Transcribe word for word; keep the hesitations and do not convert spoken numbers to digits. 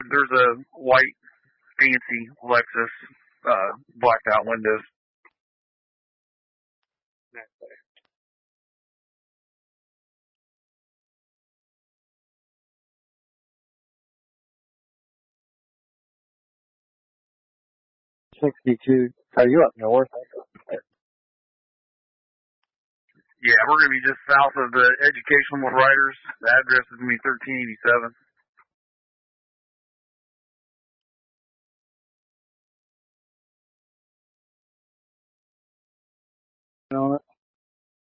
There's a white, fancy Lexus, uh, blacked out windows. sixty-two. Are you up north? Yeah, we're going to be just south of the Educational Writers. The address is going to be thirteen eighty-seven. On it.